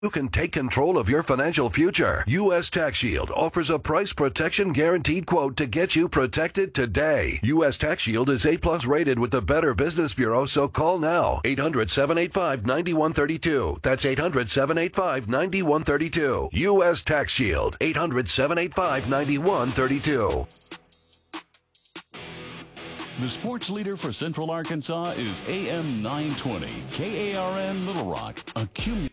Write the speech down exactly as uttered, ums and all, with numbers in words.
You can take control of your financial future. U S Tax Shield offers a price protection guaranteed quote to get you protected today. U S Tax Shield is A plus rated with the Better Business Bureau, so call now. eight hundred, seven eight five, nine one three two. That's eight hundred, seven eight five, nine one three two. U S Tax Shield. eight hundred, seven eight five, nine one three two. The sports leader for Central Arkansas is A M nine twenty. K A R N Little Rock. A